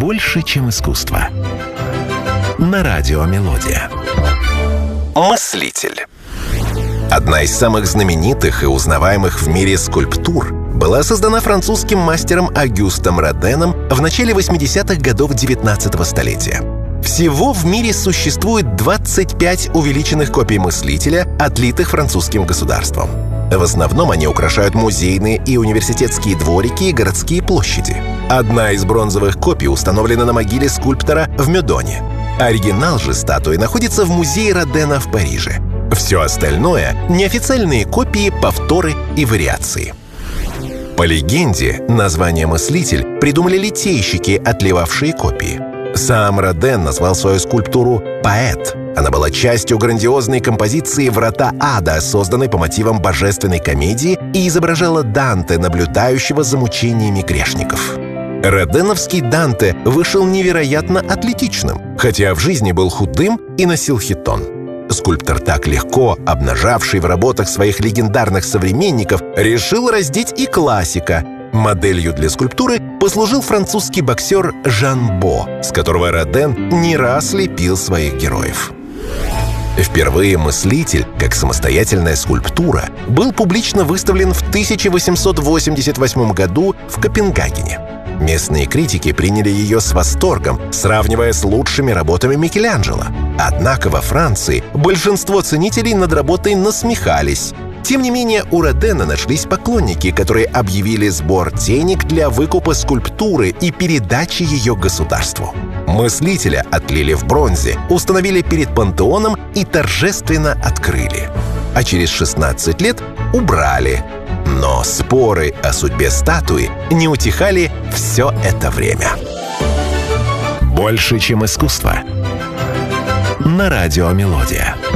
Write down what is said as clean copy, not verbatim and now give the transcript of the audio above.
больше, чем искусство. На радио «Мелодия». Мыслитель. Одна из самых знаменитых и узнаваемых в мире скульптур была создана французским мастером Огюстом Роденом в начале 80-х годов 19 столетия. Всего в мире существует 25 увеличенных копий мыслителя, отлитых французским государством. В основном они украшают музейные и университетские дворики и городские площади. Одна из бронзовых копий установлена на могиле скульптора в Мёдоне. Оригинал же статуи находится в музее Родена в Париже. Все остальное — неофициальные копии, повторы и вариации. По легенде, название «мыслитель» придумали литейщики, отливавшие копии. Сам Роден назвал свою скульптуру «поэт». Она была частью грандиозной композиции «Врата ада», созданной по мотивам божественной комедии, и изображала Данте, наблюдающего за мучениями грешников. Роденовский Данте вышел невероятно атлетичным, хотя в жизни был худым и носил хитон. Скульптор, так легко обнажавший в работах своих легендарных современников, решил раздеть и классика. Моделью для скульптуры послужил французский боксер Жан Бо, с которого Роден не раз лепил своих героев. Впервые мыслитель, как самостоятельная скульптура, был публично выставлен в 1888 году в Копенгагене. Местные критики приняли ее с восторгом, сравнивая с лучшими работами Микеланджело. Однако во Франции большинство ценителей над работой насмехались. Тем не менее, у Родена нашлись поклонники, которые объявили сбор денег для выкупа скульптуры и передачи ее государству. Мыслителя отлили в бронзе, установили перед пантеоном и торжественно открыли. А через 16 лет убрали. Но споры о судьбе статуи не утихали все это время. Больше, чем искусство. На радио «Мелодия».